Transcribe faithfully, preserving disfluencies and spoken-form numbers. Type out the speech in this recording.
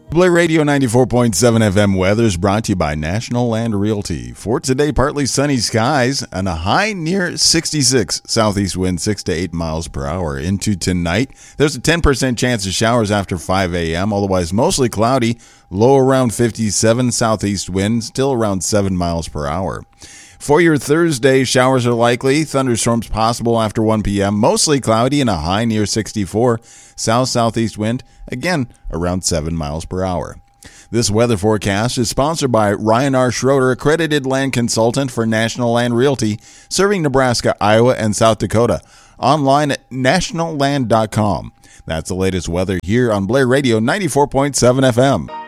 Blair Radio ninety-four point seven F M weather is brought to you by National Land Realty. For today, partly sunny skies and a high near sixty-six. Southeast wind six to eight miles per hour. Into tonight, there's a ten percent chance of showers after five a.m. Otherwise, mostly cloudy. Low around fifty-seven. Southeast wind still around seven miles per hour. For your Thursday, showers are likely. Thunderstorms possible after one p.m. Mostly cloudy and a high near sixty-four. South-southeast wind, again, around seven miles per hour. This weather forecast is sponsored by Ryan R. Schroeder, accredited land consultant for National Land Realty, serving Nebraska, Iowa, and South Dakota. Online at national land dot com. That's the latest weather here on Blair Radio ninety-four point seven F M.